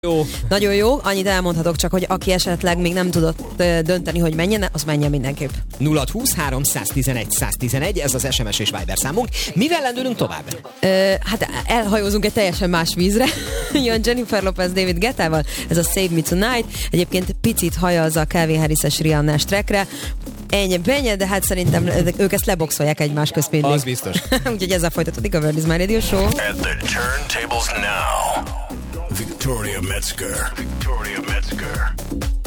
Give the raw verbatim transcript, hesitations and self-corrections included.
Jó. Nagyon jó, annyit elmondhatok csak, hogy aki esetleg még nem tudott dönteni, hogy menjen, az menjen mindenképp. nulla húsz három tizenegy száz tizenegy, ez az es em es és Viber számunk. Mivel lendülünk tovább? Ö, hát elhajózunk egy teljesen más vízre. Jön Jennifer Lopez David Guettával, ez a Save Me Tonight. Egyébként picit hajaz a Calvin Harris-es Rihanna-s trackre. Ennyi, bennyi, de hát szerintem ők ezt leboxolják egymás közt mindig. Az biztos. Úgyhogy ezzel folytatódik a World is My Radio Show. At the turntables now, Victoria Metzger. Victoria Metzger.